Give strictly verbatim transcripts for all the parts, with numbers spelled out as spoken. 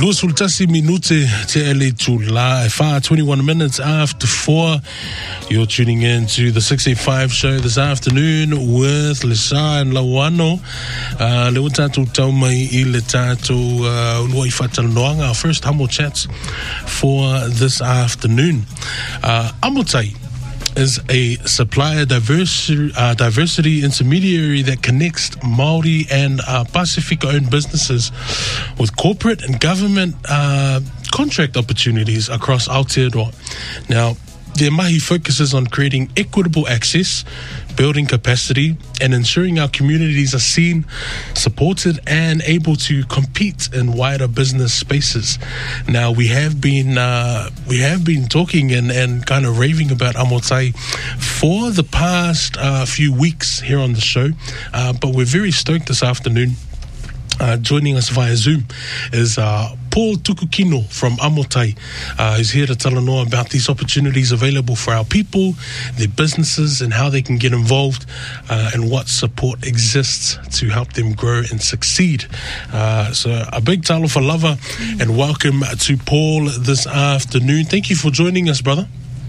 Lua sultasi minute te ele tula e twenty-one minutes after four. You're tuning in to the six eighty-five show this afternoon with Lisa and Lawano. Uh, le tatu tau mai I le tatu lua I whataloanga. Our first humble chats for this afternoon. Uh, Amotai is a supplier diversity, uh, diversity intermediary that connects Māori and uh, Pacifica-owned businesses with corporate and government uh, contract opportunities across Aotearoa. Now, their mahi focuses on creating equitable access, building capacity, and ensuring our communities are seen, supported, and able to compete in wider business spaces. Now, we have been uh, we have been talking and, and kind of raving about Amotai for the past uh, few weeks here on the show, uh, but we're very stoked this afternoon. Uh, joining us via Zoom is uh, Paul Tukukino from Amotai. Uh, he's here to tell us more about these opportunities available for our people, their businesses, and how they can get involved, uh, and what support exists to help them grow and succeed. Uh, so a big talo for lava, and welcome to Paul this afternoon. Thank you for joining us, brother.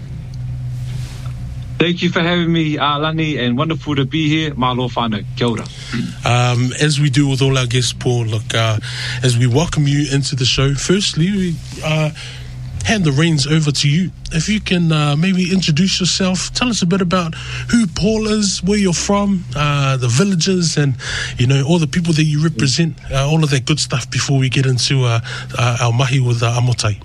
Thank you for having me, uh, Lani, and wonderful to be here. Malo whānau, kia ora. Um, as we do with all our guests, Paul, look, uh, as we welcome you into the show, firstly, we uh, hand the reins over to you. If you can uh, maybe introduce yourself, tell us a bit about who Paul is, where you're from, uh, the villages, and, you know, all the people that you represent, uh, all of that good stuff before we get into uh, uh, our mahi with uh, Amotai.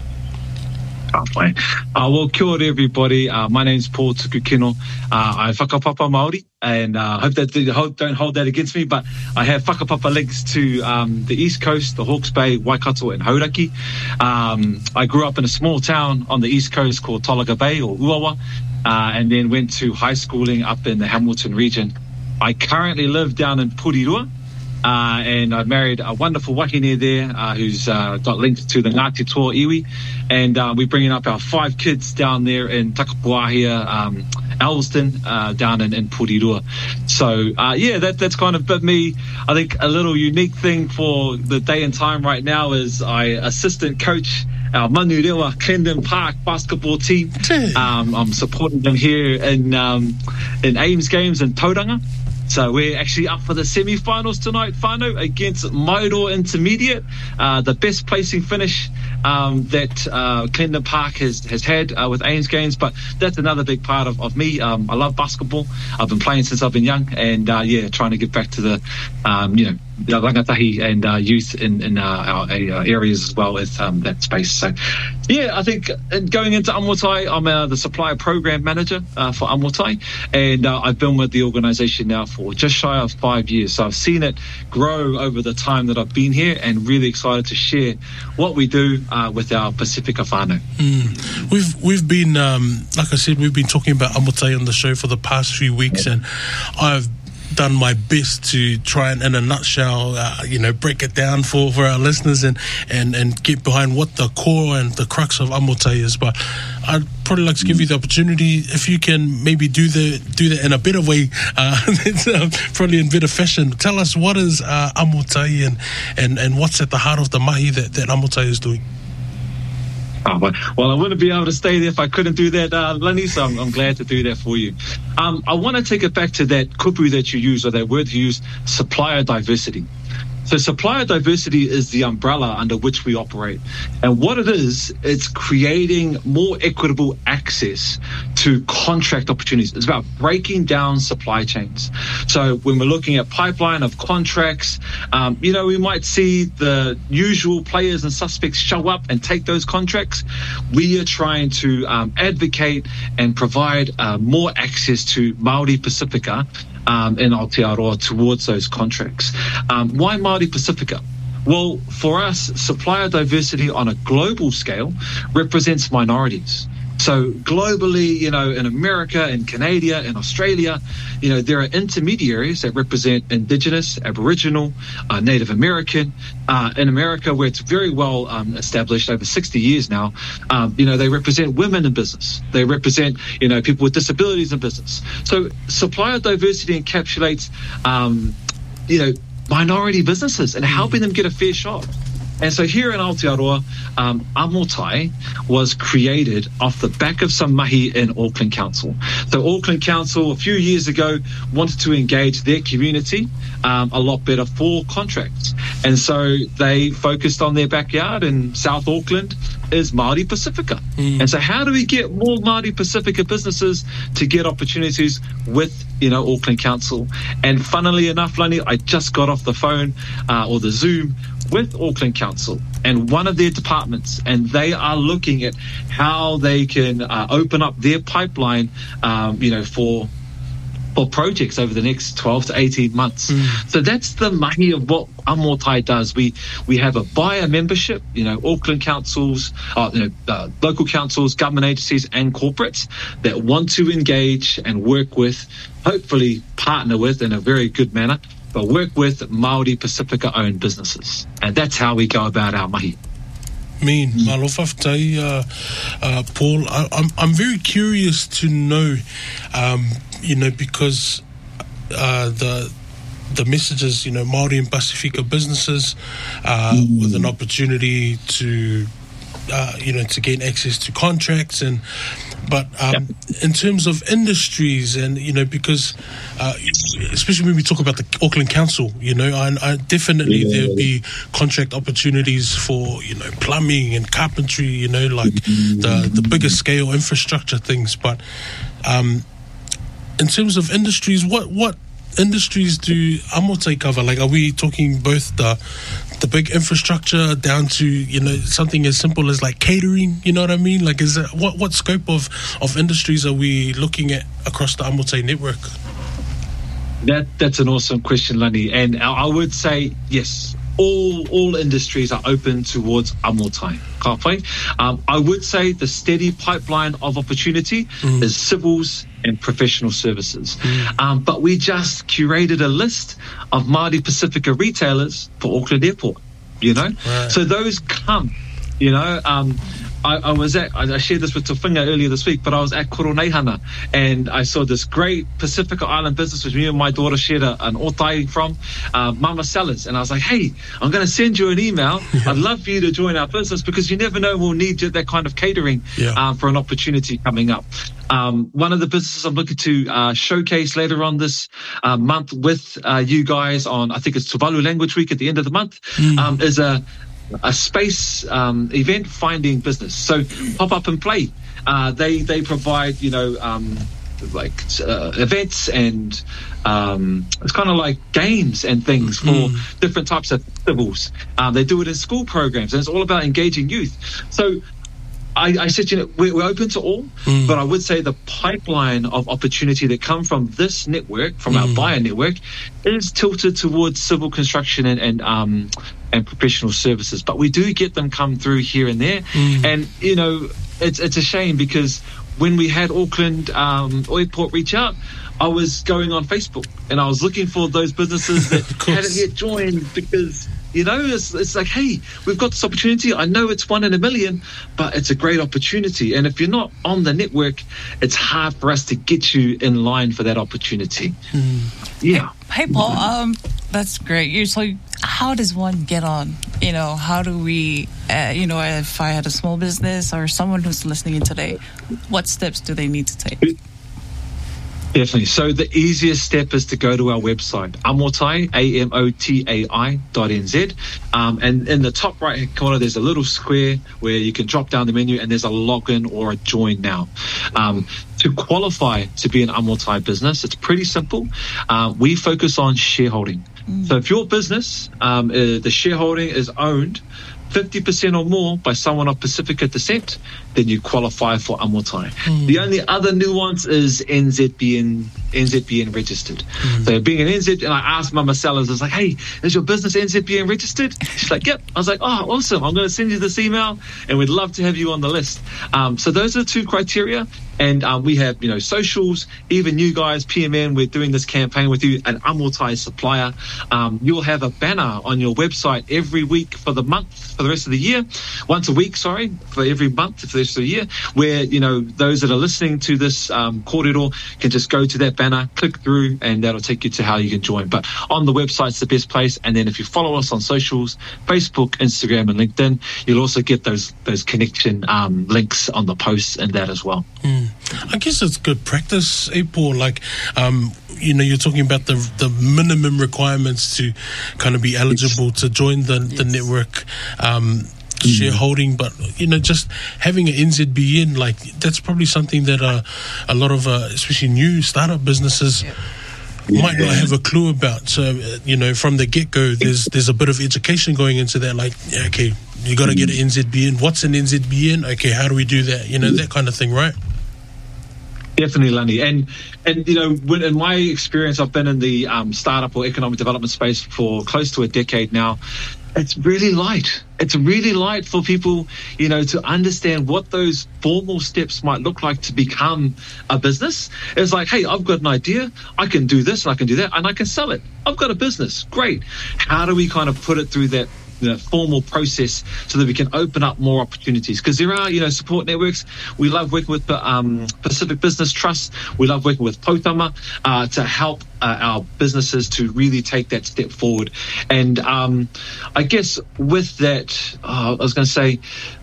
Uh, well, kia ora everybody. Uh, my name's Paul Tukukino. Uh, I whakapapa Māori, and uh, hope that they don't hold that against me, but I have whakapapa links to um, the East Coast, the Hawke's Bay, Waikato and Hauraki. Um, I grew up in a small town on the East Coast called Tolaga Bay or Uawa, uh, and then went to high schooling up in the Hamilton region. I currently live down in Porirua. Uh, and I married a wonderful wahine there uh, who's uh, got linked to the Ngāti Toa Iwi. And uh, we're bringing up our five kids down there in Takapuahia, um, Alston, uh, down in, in Porirua. So, uh, yeah, that, that's kind of bit me. I think a little unique thing for the day and time right now is I assistant coach our Manurewa Clendon Park basketball team. Um, I'm supporting them here in, um, in Ames Games in Tauranga. So we're actually up for the semi-finals tonight, whānau, against Mairoa Intermediate, uh, the best placing finish um, that uh, Clendon Park has, has had uh, with Ames Games. But that's another big part of, of me. Um, I love basketball. I've been playing since I've been young, and uh, yeah, trying to get back to the, um, you know, the rangatahi and uh, youth in, in uh, our uh, areas as well as um, that space. So, yeah, I think going into Amotai, I'm uh, the supplier program manager uh, for Amotai, and uh, I've been with the organisation now for just shy of five years. So I've seen it grow over the time that I've been here, and really excited to share what we do uh, with our Pacifica whānau. Mm. We've we've been, um, like I said, we've been talking about Amotai on the show for the past few weeks, and I've done my best to try and, in a nutshell, uh, you know, break it down for, for our listeners and, and, and get behind what the core and the crux of Amotai is. But I'd probably like to give you the opportunity, if you can maybe do the do that in a better way, uh, uh, probably in better fashion. Tell us what is uh, Amotai and, and, and what's at the heart of the mahi that, that Amotai is doing. Oh, well, I wouldn't be able to stay there if I couldn't do that, uh, Lenny, so I'm, I'm glad to do that for you. Um, I want to take it back to that kupu that you use, or that word you use, supplier diversity. So supplier diversity is the umbrella under which we operate. And what it is, it's creating more equitable access to contract opportunities. It's about breaking down supply chains. So when we're looking at pipeline of contracts, um, you know, we might see the usual players and suspects show up and take those contracts. We are trying to um, advocate and provide uh, more access to Māori Pacifica Um, in Aotearoa towards those contracts. Um, why Māori Pacifica? Well, for us, supplier diversity on a global scale represents minorities. So globally, you know, in America, in Canada, in Australia, you know, there are intermediaries that represent Indigenous, Aboriginal, uh, Native American. Uh, in America, where it's very well um, established over sixty years now, um, you know, they represent women in business. They represent, you know, people with disabilities in business. So supplier diversity encapsulates, um, you know, minority businesses and helping them get a fair shot. And so here in Aotearoa, um, Amotai was created off the back of some mahi in Auckland Council. So Auckland Council, a few years ago, wanted to engage their community um, a lot better for contracts. And so they focused on their backyard in South Auckland is Māori Pacifica. Mm. And so how do we get more Māori Pacifica businesses to get opportunities with, you know, Auckland Council? And funnily enough, Lani, I just got off the phone uh, or the Zoom with Auckland Council and one of their departments, and they are looking at how they can uh, open up their pipeline, um, you know, for for projects over the next twelve to eighteen months. Mm. So that's the mahi of what Amotai does. We we have a buyer membership, you know, Auckland councils, uh, you know, uh, local councils, government agencies and corporates that want to engage and work with, hopefully partner with in a very good manner, but work with Māori Pacifica-owned businesses. And that's how we go about our mahi. Mean, malofa whtai, uh, uh, Paul. I, I'm I'm very curious to know, um, you know, because uh, the the messages, you know, Māori and Pacifica businesses uh, mm. with an opportunity to, uh, you know, to gain access to contracts and. But um, yep. in terms of industries and, you know, because uh, especially when we talk about the Auckland Council, you know, I, I definitely yeah. there'd be contract opportunities for, you know, plumbing and carpentry, you know, like mm-hmm. the, the bigger scale infrastructure things. But um, in terms of industries, what, what industries do Amotai cover? Like, are we talking both the the big infrastructure down to, you know, something as simple as like catering, you know what I mean? Like, is that, what what scope of, of industries are we looking at across the Amotai network? That that's an awesome question, Lani. And I, I would say yes, all all industries are open towards Amotai. Um, I would say the steady pipeline of opportunity mm. is civils and professional services. Mm. Um, but we just curated a list of Māori Pacifica retailers for Auckland Airport, you know? Right. So those come, you know, um, I, I was at, I shared this with Tawhinga earlier this week, but I was at Koroneihana and I saw this great Pacifica Island business which me and my daughter shared a, an otai from, uh, Mama Sellers. And I was like, hey, I'm going to send you an email. Yeah. I'd love for you to join our business because you never know we'll need that kind of catering yeah. uh, for an opportunity coming up. Um, one of the businesses I'm looking to uh, showcase later on this uh, month with uh, you guys on, I think it's Tuvalu Language Week at the end of the month, mm. um, is a a space um, event finding business. So Pop Up and Play, uh, they they provide, you know, um, like uh, events and um, it's kind of like games and things for mm. different types of festivals. Um, they do it in school programs and it's all about engaging youth. So I, I said, you know, we're, we're open to all, mm. but I would say the pipeline of opportunity that come from this network, from mm. our buyer network, is tilted towards civil construction and, and um and professional services. But we do get them come through here and there, mm. and you know, it's it's a shame because when we had Auckland um, Airport reach out, I was going on Facebook and I was looking for those businesses that hadn't yet joined because. You know, it's, it's like, hey, we've got this opportunity. I know it's one in a million, but it's a great opportunity. And if you're not on the network, it's hard for us to get you in line for that opportunity. Mm. Yeah. Hey, Paul, um, that's great. You're so, how does one get on? You know, how do we, uh, you know, if I had a small business or someone who's listening in today, what steps do they need to take? Definitely. So the easiest step is to go to our website, Amotai, A M O T A I dot N Z. Um, and in the top right corner, there's a little square where you can drop down the menu and there's a login or a join now. Um, to qualify to be an Amotai business, it's pretty simple. Uh, we focus on shareholding. Mm. So if your business, um, uh, the shareholding is owned fifty percent or more by someone of Pacifica descent, then you qualify for Amotai. Mm. The only other nuance is N Z B N, N Z B N registered. Mm. So being an N Z, and I asked Mama Sellers, I was like, hey, is your business N Z B N registered? She's like, yep. I was like, oh, awesome. I'm going to send you this email and we'd love to have you on the list. Um, so those are two criteria. And um, we have, you know, socials, even you guys, P M N, we're doing this campaign with you, an Amotai supplier. Um, you'll have a banner on your website every week for the month, for the rest of the year, once a week, sorry, for every month for the rest of the year, where, you know, those that are listening to this um, Kōrero can just go to that banner, click through, and that'll take you to how you can join. But on the website's the best place. And then if you follow us on socials, Facebook, Instagram, and LinkedIn, you'll also get those those connection um, links on the posts and that as well. Mm. I guess it's good practice, eh, Paul? Like, um, you know, you're talking about the the minimum requirements to kind of be eligible yes. to join the, the yes. network. Um, shareholding, but you know, just having an N Z B N, like that's probably something that uh, a lot of uh, especially new startup businesses yeah. Yeah. might not have a clue about. So uh, you know, from the get-go, there's there's a bit of education going into that, like yeah, okay, you got to get an N Z B N. What's an N Z B N? Okay, how do we do that? You know, that kind of thing, right? Definitely, Lundy. And, and you know, when, in my experience, I've been in the um, startup or economic development space for close to a decade now. It's really light. It's really light for people, you know, to understand what those formal steps might look like to become a business. It's like, hey, I've got an idea. I can do this and I can do that and I can sell it. I've got a business. Great. How do we kind of put it through that, you know, formal process so that we can open up more opportunities? Because there are, you know, support networks. We love working with um, Pacific Business Trust. We love working with Potama uh, to help uh, our businesses to really take that step forward. And um, I guess with that, oh, I was going to say,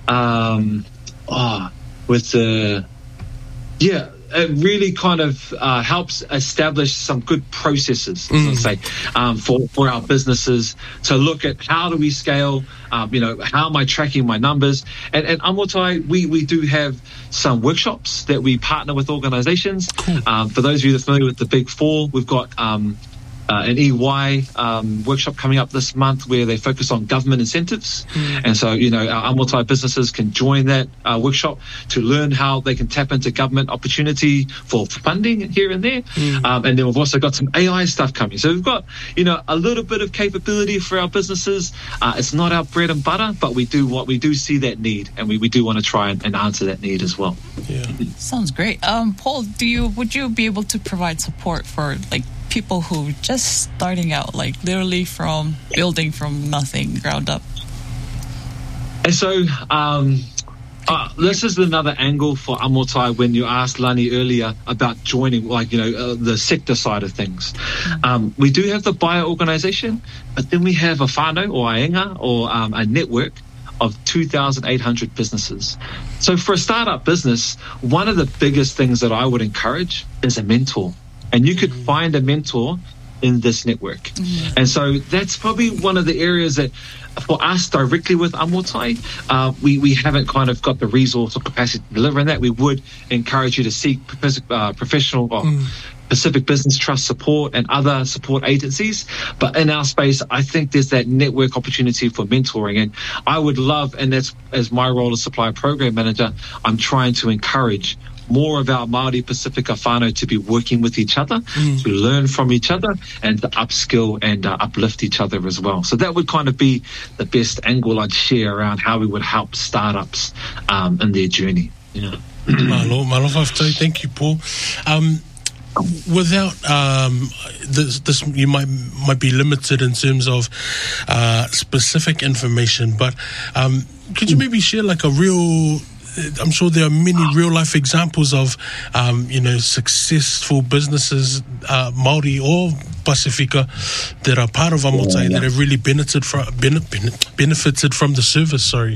um, oh, with the, yeah, it really kind of uh, helps establish some good processes, mm. let's say, um, for, for our businesses to look at how do we scale, um, you know, how am I tracking my numbers? And at Amotai, we, we do have some workshops that we partner with organizations. Cool. Um, for those of you that are familiar with the Big Four, we've got um, uh, an E Y um, workshop coming up this month where they focus on government incentives. Mm. And so, you know, our Amotai businesses can join that uh, workshop to learn how they can tap into government opportunity for funding here and there. Mm. Um, and then we've also got some A I stuff coming. So we've got, you know, a little bit of capability for our businesses. Uh, it's not our bread and butter, but we do what we do see that need, and we, we do want to try and, and answer that need as well. Yeah. Sounds great. Um, Paul, do you would you be able to provide support for like people who are just starting out, like literally from building from nothing, ground up? And so um, uh, this is another angle for Amotai when you asked Lani earlier about joining, like, you know, uh, the sector side of things. Mm-hmm. Um, we do have the buyer organization, but then we have a whānau or ainga or um, a network of two thousand eight hundred businesses. So for a startup business, one of the biggest things that I would encourage is a mentor. And you could mm-hmm. find a mentor in this network. Mm-hmm. And so that's probably one of the areas that for us directly with Amotai, uh, we, we haven't kind of got the resource or capacity to deliver in that. We would encourage you to seek uh, professional or mm. Pacific Business Trust support and other support agencies. But in our space, I think there's that network opportunity for mentoring. And I would love, and that's as my role as supplier program manager, I'm trying to encourage more of our Māori Pasifika whānau to be working with each other, mm. to learn from each other, and to upskill and uh, uplift each other as well. So that would kind of be the best angle I'd share around how we would help startups um, in their journey. Yeah. Malo, malo whaftai. Thank you, Paul. Um, without um, this, this, you might might be limited in terms of uh, specific information, but um, could you maybe share like a real... I'm sure there are many real-life examples of, um, you know, successful businesses, uh, Māori or Pasifika, that are part of Amotai, yeah, yeah. that have really benefited from, benefited from the service, sorry.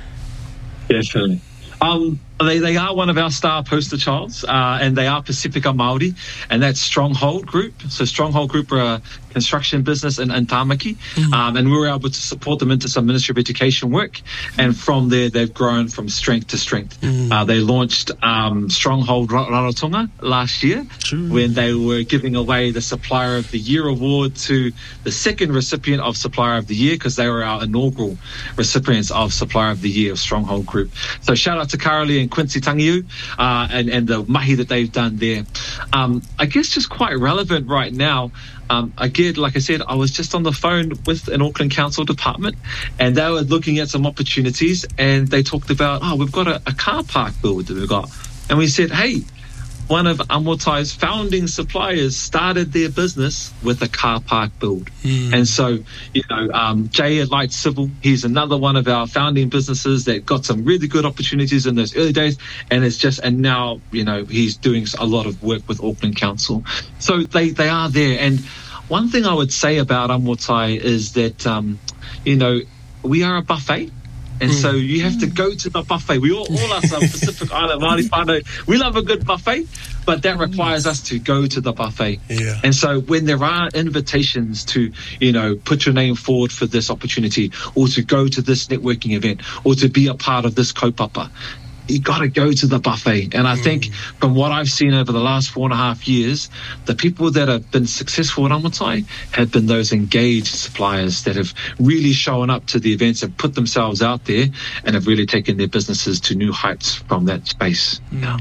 Definitely. Um, they, they are one of our star poster childs, uh, and they are Pasifika Māori, and that's Stronghold Group. So Stronghold Group are a construction business in, in Tāmaki, mm-hmm. um, and we were able to support them into some Ministry of Education work, and from there they've grown from strength to strength. Mm-hmm. Uh, they launched um, Stronghold Rarotonga last year, True. when they were giving away the Supplier of the Year award to the second recipient of Supplier of the Year, because they were our inaugural recipients of Supplier of the Year of Stronghold Group. So shout out to Carolee and Quincy Tangiu uh, and, and the mahi that they've done there. Um, I guess just quite relevant right now. Um, again, like I said, I was just on the phone with an Auckland Council department, and they were looking at some opportunities, and they talked about, oh, we've got a, a car park build that we've got and we said, hey, one of Amotai's founding suppliers started their business with a car park build. Mm. And so, you know, um, Jay at Light Civil, he's another one of our founding businesses that got some really good opportunities in those early days. And it's just, and now, you know, he's doing a lot of work with Auckland Council. So they, they are there. And one thing I would say about Amotai is that, um, you know, we are a buffet. And mm. so you have to go to the buffet. We all, all us are Pacific Island Māori whānau. We love a good buffet, but that requires us to go to the buffet. Yeah. And so when there are invitations to, you know, put your name forward for this opportunity, or to go to this networking event, or to be a part of this kaupapa, you got to go to the buffet. And I mm. think from what I've seen over the last four and a half years, the people that have been successful at Amotai have been those engaged suppliers that have really shown up to the events and put themselves out there and have really taken their businesses to new heights from that space. Mm.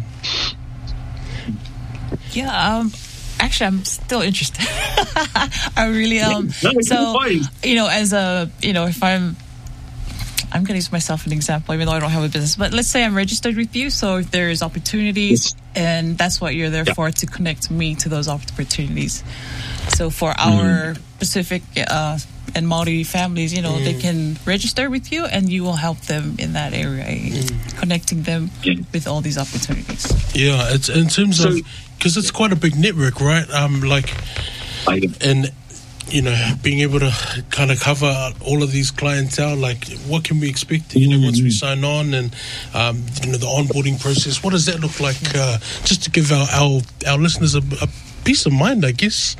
Yeah. Yeah. Um, actually, I'm still interested. I really um. No, so you know, as a you know, if I'm. I'm going to use myself as an example, even though I don't have a business. But let's say I'm registered with you, so if there's opportunities, and that's what you're there yeah. for, to connect me to those opportunities. So for our mm. Pacific uh, and Māori families, you know, mm. they can register with you, and you will help them in that area, mm. connecting them yeah. with all these opportunities. Yeah, it's in terms so, of, because it's quite a big network, right? Um, like, and you know, being able to kind of cover all of these clientele, like what can we expect, you know, once we sign on, and, um, you know, the onboarding process, what does that look like, uh, just to give our, our, our listeners a, a peace of mind, I guess?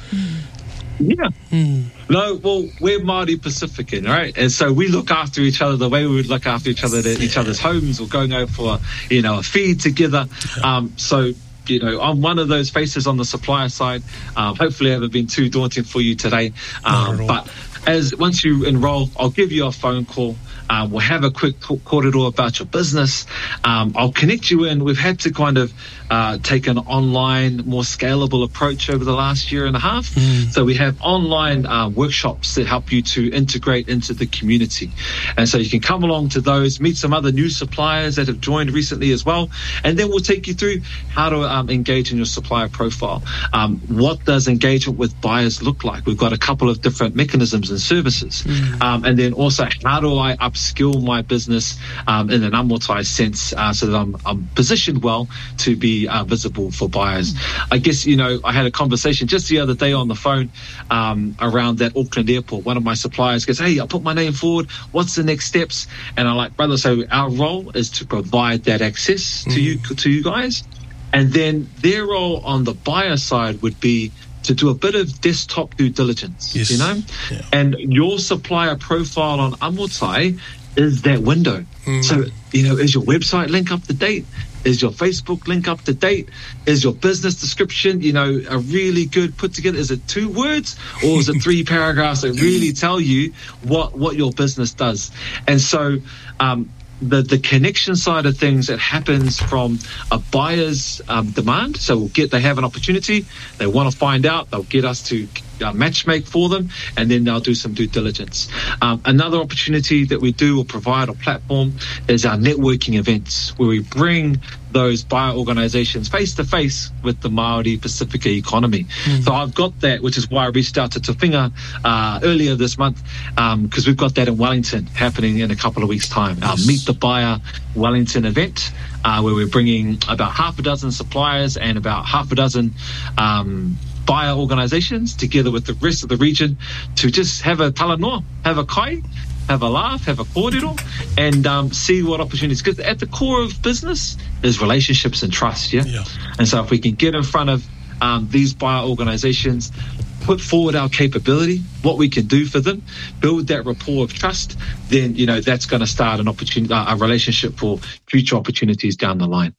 Yeah. Mm. No, well, we're Māori Pacifican, right? And so we look after each other the way we would look after each other at each other's homes, or going out for, you know, a feed together. Yeah. Um, so, you know, I'm one of those faces on the supplier side. Um, hopefully I haven't been too daunting for you today. Um, but as once you enroll, I'll give you a phone call. Uh, we'll have a quick kōrero about your business. Um, I'll connect you in. We've had to kind of uh, take an online, more scalable approach over the last year and a half. Mm. So we have online uh, workshops that help you to integrate into the community. And so you can come along to those, meet some other new suppliers that have joined recently as well. And then we'll take you through how to um, engage in your supplier profile. Um, what does engagement with buyers look like? We've got a couple of different mechanisms and services. Mm. Um, and then also, how do I upskill my business um, in an Amotai sense uh, so that I'm, I'm positioned well to be uh, visible for buyers. Mm. I guess, you know, I had a conversation just the other day on the phone um, around that Auckland airport. One of my suppliers goes, hey, I put my name forward. What's the next steps? And I'm like, brother, so our role is to provide that access mm. to you to you guys. And then their role on the buyer side would be to do a bit of desktop due diligence, yes. you know? Yeah. And your supplier profile on Amotai is that window. Mm. So, you know, is your website link up to date? Is your Facebook link up to date? Is your business description, you know, a really good put together? Is it two words or is it three paragraphs that really tell you what, what your business does? And so, um, The, the connection side of things, that happens from a buyer's um, demand. So we'll get, they have an opportunity, they want to find out, they'll get us to uh, matchmake for them, and then they'll do some due diligence. Um, another opportunity that we do or provide a platform is our networking events, where we bring those buyer organizations face to face with the Māori Pacifica economy. Mm. So I've got that, which is why I reached out to Tawhinga uh, earlier this month, because um, we've got that in Wellington happening in a couple of weeks' time. Our yes. Meet the Buyer Wellington event, uh, where we're bringing about half a dozen suppliers and about half a dozen um, buyer organizations together with the rest of the region to just have a talanoa, have a kai, have a laugh, have a kōrero, and um, see what opportunities. Because at the core of business is relationships and trust, yeah? yeah. And so if we can get in front of um, these buyer organizations, put forward our capability, what we can do for them, build that rapport of trust, then, you know, that's going to start an opportunity, uh, a relationship for future opportunities down the line.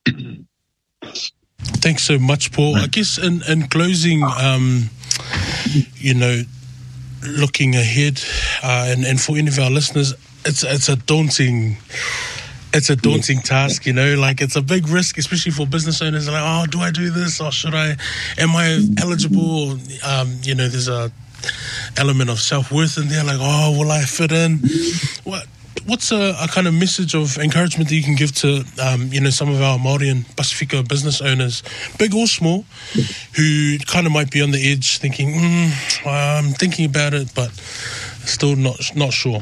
Thanks so much, Paul. I guess in, in closing, um, you know, looking ahead, uh, and, and for any of our listeners, it's it's a daunting it's a daunting task, you know, like it's a big risk, especially for business owners. Like, oh, do I do this, or should I, am I eligible? Um, you know, there's a element of self-worth in there, like, oh, will I fit in? What what's a, a kind of message of encouragement that you can give to, um, you know, some of our Māori and Pasifika business owners, big or small, who kind of might be on the edge thinking, mm, I'm thinking about it, but still not not sure?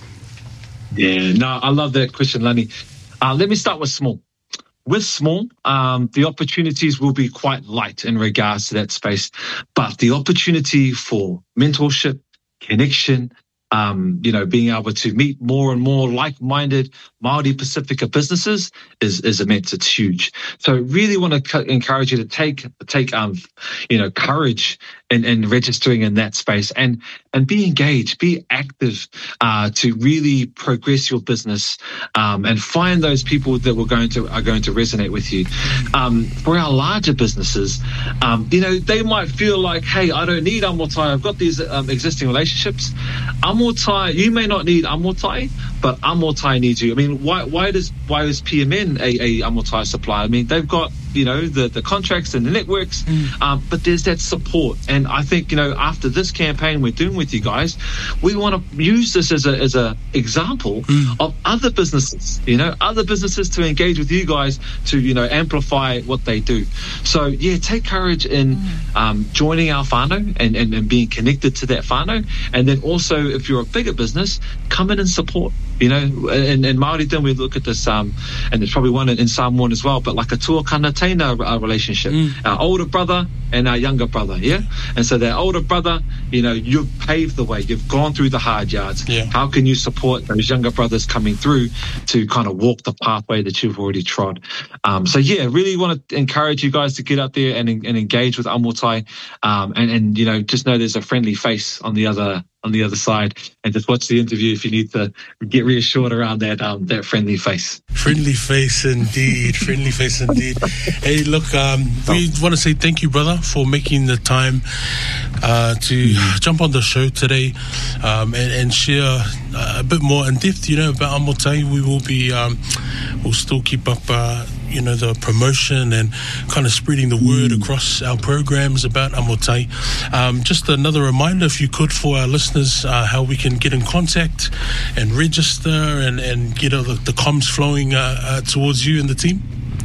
Yeah, no, I love that question, Lani. Uh, let me start with small. With small, um, the opportunities will be quite light in regards to that space, but the opportunity for mentorship, connection, um, you know, being able to meet more and more like-minded Māori Pasifika businesses is, is immense. It's huge. So really want to co- encourage you to take, take, um, you know, courage in, in registering in that space and, and be engaged, be active, uh, to really progress your business, um, and find those people that were going to, are going to resonate with you. Um, for our larger businesses, um, you know, they might feel like, hey, I don't need Amotai. I've got these, um, existing relationships. Amotai, you may not need Amotai, but Amotai needs you. I mean, why, why does, why is P M N a, a Amotai supplier? I mean, they've got, you know, the, the contracts and the networks, mm. um, but there's that support. And I think, you know, after this campaign we're doing with you guys, we want to use this as a, as a example mm. of other businesses, you know, other businesses to engage with you guys to, you know, amplify what they do. So yeah, take courage in, mm. um, joining our whānau and, and, and being connected to that whānau. And then also, if you're a bigger business, come in and support. You know, in, in Māori then we look at this, um, and there's probably one in, in Samoan as well, but like a tuakana teina uh, relationship, mm. our older brother and our younger brother, yeah? And so that older brother, you know, you've paved the way, you've gone through the hard yards. Yeah. How can you support those younger brothers coming through to kind of walk the pathway that you've already trod? Um, so yeah, really want to encourage you guys to get out there and, and engage with Amotai, um, and, and, you know, just know there's a friendly face on the other on the other side, and just watch the interview if you need to get reassured around that um, that friendly face. Friendly face indeed. Friendly face indeed. Hey, look, um, we want to say thank you, brother, for making the time uh, to jump on the show today, um, and, and share uh, a bit more in depth, you know, about Amotai. We will be, um, we'll still keep up, uh, you know, the promotion and kind of spreading the word mm. across our programs about Amotai. Um, just another reminder, if you could, for our listeners, uh, how we can get in contact and register and, and get uh, the, the comms flowing uh, uh, towards you and the team.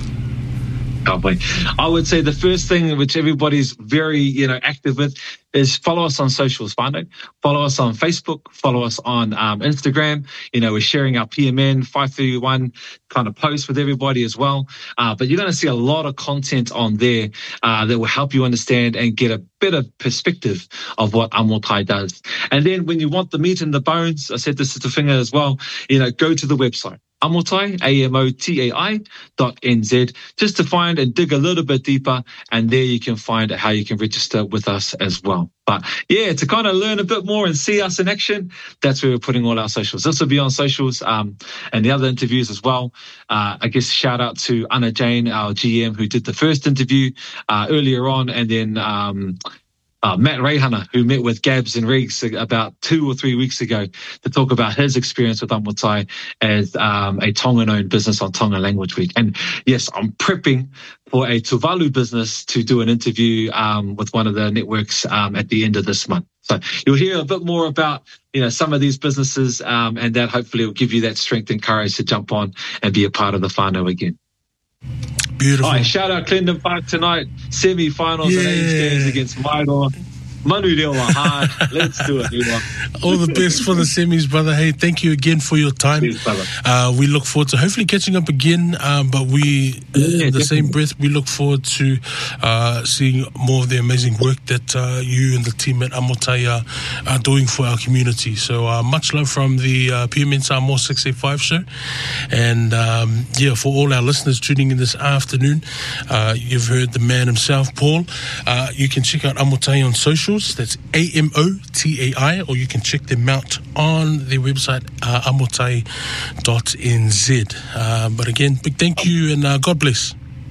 Probably. I would say the first thing which everybody's very, you know, active with is follow us on socials, whānau. Follow us on Facebook, follow us on um, Instagram. You know, we're sharing our P M N five thirty-one kind of posts with everybody as well. Uh, but you're going to see a lot of content on there uh, that will help you understand and get a better perspective of what Amotai does. And then when you want the meat and the bones, I said this to Tafinga as well, you know, go to the website. Amotai, A M O T A I dot N Z, just to find and dig a little bit deeper, and there you can find how you can register with us as well. But yeah, to kind of learn a bit more and see us in action, that's where we're putting all our socials. This will be on socials um, and the other interviews as well. Uh, I guess shout out to Anna Jane, our G M, who did the first interview uh, earlier on, and then um, Uh, Matt Reihana, who met with Gabs and Riggs about two or three weeks ago to talk about his experience with Amotai as um, a Tongan-owned business on Tonga Language Week. And yes, I'm prepping for a Tuvalu business to do an interview um, with one of the networks um, at the end of this month. So you'll hear a bit more about, you know, some of these businesses, um, and that hopefully will give you that strength and courage to jump on and be a part of the whānau again. Beautiful. All right, shout out Clendon Park tonight. Semi-finals yeah. and Ames games against Mairoa. Manu Rewa hard. Let's do it, Rewa. All the best for the semis, brother. Hey, thank you again for your time. Yes, uh, we look forward to hopefully catching up again, um, but we, yeah, in the definitely. same breath, we look forward to uh, seeing more of the amazing work that uh, you and the team at Amotai are, are doing for our community. So uh, much love from the uh, P M N Samoa six eighty-five show. And um, yeah, for all our listeners tuning in this afternoon, uh, you've heard the man himself, Paul. Uh, you can check out Amotai on social. That's A M O T A I, or you can check them out on their website, uh, amotai dot N Z. Uh, but again, big thank you and uh, God bless.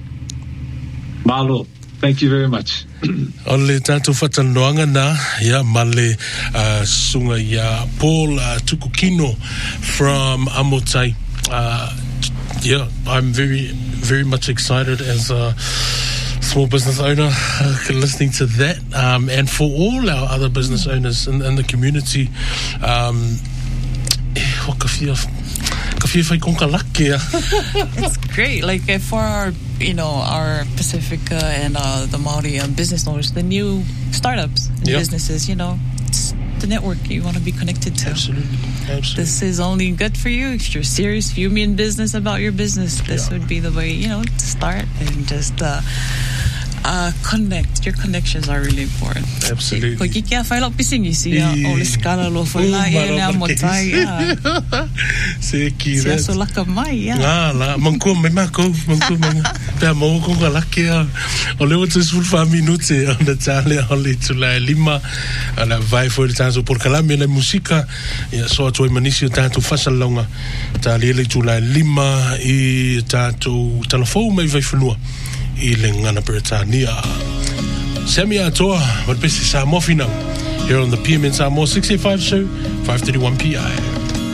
Malo, thank you very much. Ole tātou whatanoanga nā, ia male uh, sunga ia Paul uh, Tukukino from Amotai. Uh, yeah, I'm very, very much excited as a small business owner uh, listening to that, um, and for all our other business owners in, in the community. Um, whakawhia, kawhia whai konga lake. It's great. Like uh, for our, you know, our Pacifica and uh, the Maori um, business owners, the new startups and Yep. businesses, you know, it's the network you want to be connected to. Absolutely, absolutely. This is only good for you if you're serious, if you mean business about your business. This Yeah. would be the way, you know, to start and just uh, uh, connect. Your connections are really important. Absolutely. Ko kiki a whaila pisingi si a E. o le skala lo whaila Oh, e lea mara mo case. tai a. Se ki Si a that. so laka mai a. Ngā la, mangkua mai mako, mangkua mai ngā. Pea mō konga lake a. O leo te sulfa minute o na tāle o le tulai lima. Ana vai foi le tātou por kalame na musika. Ia soa toi manisi o tātou whasalonga. Tāle le tulai lima i tātou talafou mai vai whanua. I le ngana Britania. Semi atoa, ma pesi sa mofina. Here on the P M N Samoa six eighty-five show, five thirty-one P I.